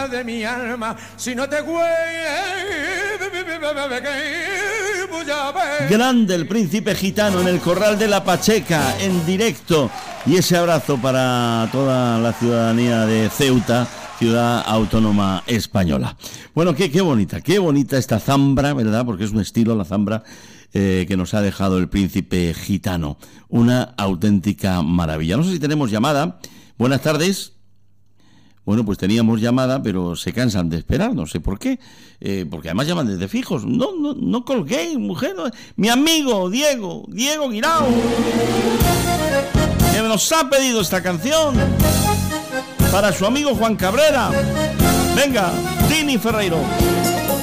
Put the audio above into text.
vida de mi alma, si no te Grande el Príncipe Gitano en el Corral de la Pacheca, en directo. Y ese abrazo para toda la ciudadanía de Ceuta, ciudad autónoma española. Bueno, qué bonita esta zambra, ¿verdad? Porque es un estilo, la zambra, que nos ha dejado el Príncipe Gitano. Una auténtica maravilla. No sé si tenemos llamada. Buenas tardes. Bueno, pues teníamos llamada, pero se cansan de esperar, no sé por qué. Porque además llaman desde fijos. No colguéis, mujer. No. Mi amigo Diego Guirao, que nos ha pedido esta canción para su amigo Juan Cabrera. Venga, Tini Ferreiro.